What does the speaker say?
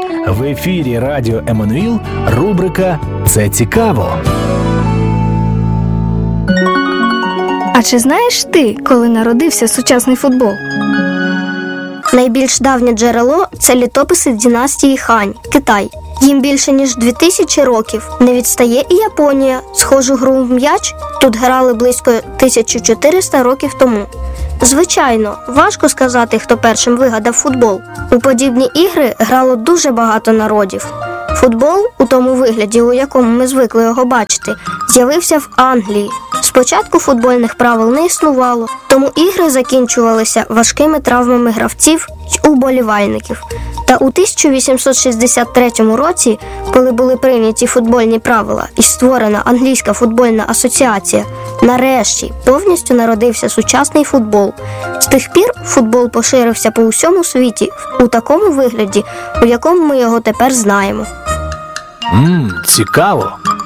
В ефірі Радіо Еммануїл рубрика «Це цікаво». А чи знаєш ти, коли народився сучасний футбол? Найбільш давнє джерело – це літописи династії Хань, Китай. Їм більше ніж 2000 років. Не відстає і Японія. Схожу гру в м'яч тут грали близько 1400 років тому. Звичайно, важко сказати, хто першим вигадав футбол. У подібні ігри грало дуже багато народів. Футбол, у тому вигляді, у якому ми звикли його бачити, з'явився в Англії. Спочатку футбольних правил не існувало, тому ігри закінчувалися важкими травмами гравців й уболівальників. Та у 1863 році, коли були прийняті футбольні правила і створена Англійська футбольна асоціація, нарешті повністю народився сучасний футбол. З тих пір футбол поширився по усьому світі у такому вигляді, у якому ми його тепер знаємо. Цікаво.